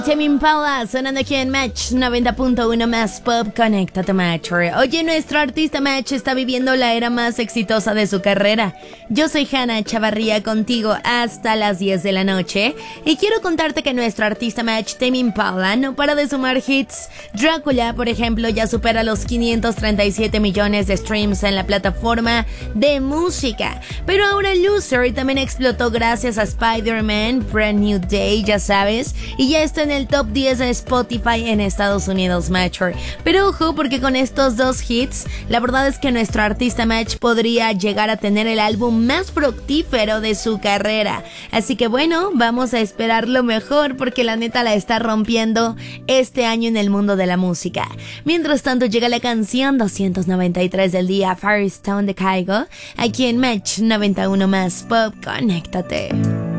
Tame Impala sonando aquí en Match 90.1 más Pop. Conéctate, Match. Oye, nuestro artista Match está viviendo la era más exitosa de su carrera. Yo soy Hannah Chavarría, contigo hasta las 10 de la noche. Y quiero contarte que nuestro artista Match, Tame Impala, no para de sumar hits. Drácula, por ejemplo, ya supera los 537 millones de streams en la plataforma de música. Pero ahora Loser también explotó gracias a Spider-Man, Brand New Day, ya sabes. Y ya está en el top 10 de Spotify en Estados Unidos, Match. Pero ojo, porque con estos dos hits, la verdad es que nuestro artista Match podría llegar a tener el álbum más fructífero de su carrera. Así que bueno, vamos a esperar lo mejor, porque la neta la está rompiendo este año en el mundo de la música. Mientras tanto, llega la canción 293 del día, Firestone de Kygo, aquí en Match 91 más Pop. Conéctate.